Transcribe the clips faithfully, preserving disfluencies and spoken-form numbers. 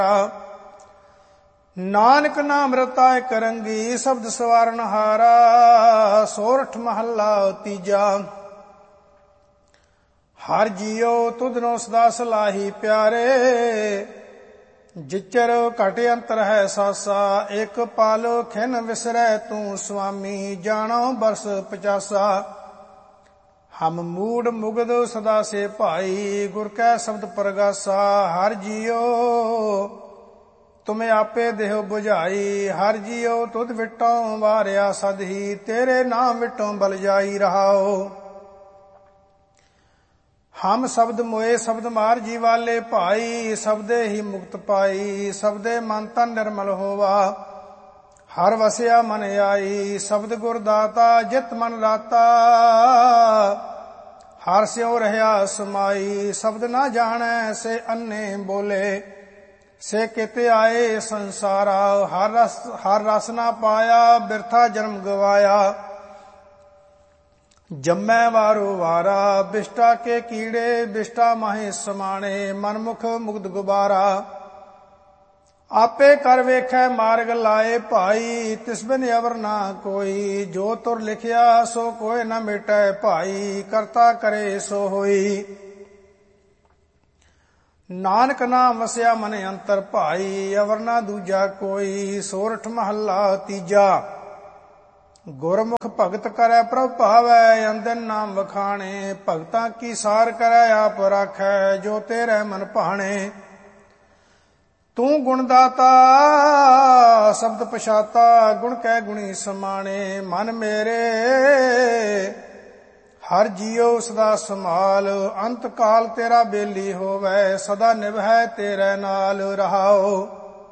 ਨਾਨਕ ਨਾਮ ਰਤਾ ਕਰੰਗੀ ਸ਼ਬਦ ਸਵਾਰਨ ਹਾਰਾ। ਸੋਰਠ ਮਹੱਲਾ ਤੀਜਾ। ਹਰ ਜੀਉ ਤੁਧਨੋ ਸਦਾ ਸਲਾਹੀ ਪਿਆਰੇ। ਜਿਚਰ ਘਟ ਅੰਤਰ ਹੈ ਸਾਸਾ। ਇਕ ਪਲ ਖਿਨ ਵਿਸਰੈ ਤੂੰ ਸੁਆਮੀ। ਜਾਣੋ ਬਰਸ ਪਚਾਸਾ। ਹਮ ਮੂੜ ਮੁਗਦ ਸਦਾ ਸੇ ਭਾਈ। ਗੁਰ ਕੈ ਸ਼ਬਦ ਪ੍ਰਗਾਸਾ। ਹਰ ਜੀਉ ਤੁਮ ਆਪੇ ਦੇਹੁ ਬੁਝਾਈ। ਹਰ ਜੀਉ ਤੁਧ ਵਿਟੋਂ ਵਾਰਿਆ ਸਦਹੀ। ਤੇਰੇ ਨਾਮ ਵਿਟੋਂ ਬਲ ਜਾਈ ਰਹਾਓ। ਹਮ ਸ਼ਬਦ ਮੋਏ ਸ਼ਬਦ ਮਾਰ ਜੀ ਵਾਲੇ ਭਾਈ। ਸ਼ਬਦੇ ਹੀ ਮੁਕਤ ਪਾਈ। ਸ਼ਬਦੇ ਮਨ ਤਨ ਨਿਰਮਲ ਹੋਵਾ। ਹਰ ਵਸਿਆ ਮਨ ਆਈ। ਸ਼ਬਦ ਗੁਰ ਦਾਤਾ ਜਿਤ ਮਨ ਰਾਤਾ। ਹਰ ਸਿਉ ਰਹਿਆ ਸਮਾਈ। ਸ਼ਬਦ ਨਾ ਜਾਣੈ ਸੇ ਅੰਨੇ ਬੋਲੇ। ਸੇ ਕਿਤੇ ਆਏ ਸੰਸਾਰਾ। ਹਰ ਰਸ ਹਰ ਰਸ ਨਾ ਪਾਇਆ। ਬਿਰਥਾ ਜਨਮ ਗਵਾਇਆ। ਜੰਮੈ ਵਾਰੋ ਵਾਰਾ। ਬਿਸ਼ਟਾ ਕੇ ਕੀੜੇ ਬਿਸ਼ਟਾ ਮਾਹੇ ਸਮਾਣੇ। ਮਨਮੁਖ ਮੁਗਧ ਗੁਬਾਰਾ। ਆਪੇ ਕਰ ਵੇਖੈ ਮਾਰਗ ਲਾਏ ਭਾਈ। ਤਿਸ ਬਿਨ ਅਵਰ ਨਾ ਕੋਈ। ਜੋ ਤੁਰ ਲਿਖਿਆ ਸੋ ਕੋਇ ਨ ਮਿਟੈ ਭਾਈ। ਕਰਤਾ ਕਰੇ ਸੋ ਹੋਈ। ਨਾਨਕ ਨਾਮ ਵਸਿਆ ਮਨ ਅੰਤਰ ਭਾਈ। ਅਵਰ ਨਾ ਦੂਜਾ ਕੋਈ। ਸੋਰਠ ਮਹੱਲਾ ਤੀਜਾ। ਗੁਰਮੁਖ ਭਗਤ ਕਰੈ ਪ੍ਰਭ ਭਾਵੈ। ਅੰਦਨ ਨਾਮ ਵਖਾਣੇ। ਭਗਤਾਂ ਕੀ ਸਾਰ ਕਰੈ ਆਪ ਰਾਖੈ। ਜੋ ਤੇਰੇ ਮਨ ਭਾਣੇ। ਤੂੰ ਗੁਣ ਦਾਤਾ ਸ਼ਬਦ ਪਛਾਤਾ। ਗੁਣ ਕੈ ਗੁਣੀ ਸਮਾਣੇ। ਮਨ ਮੇਰੇ ਹਰ ਜੀਉ ਸਦਾ ਸੰਭਾਲ। ਅੰਤ ਕਾਲ ਤੇਰਾ ਬੇਲੀ ਹੋਵੈ। ਸਦਾ ਨਿਭੈ ਤੇਰੇ ਨਾਲ ਰਹਾਓ।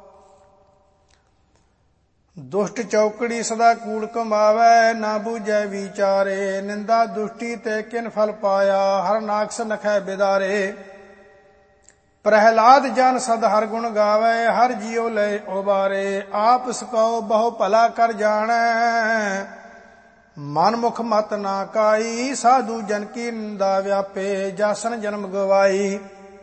ਦੁਸ਼ਟ ਚੌਕੜੀ ਸਦਾ ਕੂੜ ਕਮਾਵੈ। ਨਾ ਬੂਝੈ ਵਿਚਾਰੇ। ਨਿੰਦਾ ਦੁਸ਼ਟੀ ਤੇ ਕਿਨ ਫਲ ਪਾਇਆ। ਹਰ ਨਾਕਸ ਨਖੈ ਬਿਦਾਰੇ। ਪ੍ਰਹਿਲਾਦ ਜਨ ਸਦ ਹਰ ਗੁਣ ਗਾਵੈ। ਹਰ ਜੀਉ ਲੈ ਉਬਾਰੇ। ਆਪ ਸਕਉ ਬਹੁ ਭਲਾ ਕਰ ਜਾਣੈ। ਮਨ ਮੁਖ ਮਤ ਨਾ ਕਾਈ। ਸਾਧੂ ਜਨ ਕੀ ਨਿੰਦਾ ਵਿਆਪੇ। ਜਾਸਨ ਜਨਮ ਗਵਾਈ।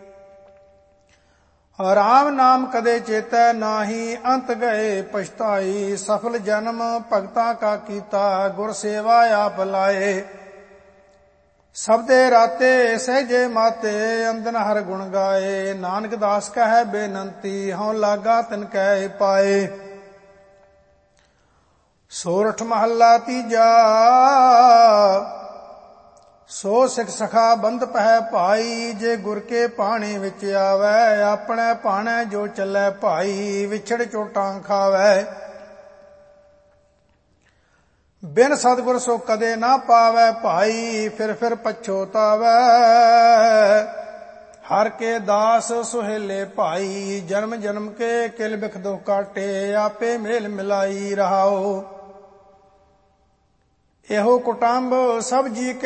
ਰਾਮ ਨਾਮ ਕਦੇ ਚੇਤੈ ਨਾਹੀ। ਅੰਤ ਗਏ ਪਛਤਾਈ। ਸਫਲ ਜਨਮ ਭਗਤਾਂ ਕਾ ਕੀਤਾ। ਗੁਰ ਸੇਵਾ ਆਪ ਲਾਏ। ਸਬਦੇ ਰਾਤੇ ਸਹਿਜੇ ਮਾਤੇ। ਅੰਦਨ ਹਰ ਗੁਣ ਗਾਏ। ਨਾਨਕ ਦਾਸ ਕਹੈ ਬੇਨੰਤੀ। ਹਉ ਲਾਗਾ ਤਿਨ ਕੈ ਪਾਏ। ਸੋਰਠ ਮਹੱਲਾ ਤੀਜਾ। ਸੋ ਸਿਖ ਸਖਾ ਬੰਧ ਪਹਿ ਭਾਈ। ਜੇ ਗੁਰ ਕੇ ਪਾਣੀ ਵਿੱਚ ਆਵੈ। ਆਪਣੇ ਭਾਣੈ ਜੋ ਚੱਲੈ ਭਾਈ। ਵਿਛੜ ਚੋਟਾਂ ਖਾਵੈ। ਬਿਨ ਸਤਿਗੁਰ ਸੋ ਕਦੇ ਨਾ ਪਾਵੈ ਭਾਈ। ਫਿਰ ਫਿਰ ਪਛੋਤਾਵੈ। ਹਰ ਕੇ ਦਾਸ ਸੁਹੇਲੇ ਭਾਈ। ਜਨਮ ਜਨਮ ਕੇ ਕਿਲ ਬਿਖ ਦੁਖ ਕਾਟੇ। ਆਪੇ ਮੇਲ ਮਿਲਾਈ ਰਹਾਓ। ਇਹੋ ਕੁਟੰਬ ਸਭ ਜੀ